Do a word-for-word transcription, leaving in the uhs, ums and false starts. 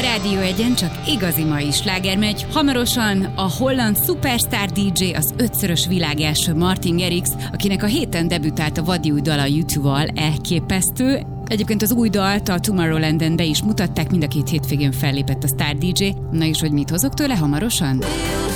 Rádió Egyen csak igazi mai sláger megy. Hamarosan a holland szupersztár dé dzsé, az ötszörös világelső Martin Garrix, akinek a héten debütált a vadi új dala U kettővel, elképesztő. Egyébként az új dalt a Tomorrowlanden be is mutatták, mind a két hétvégén fellépett a sztár dé dzsé. Na és hogy mit hozok tőle hamarosan?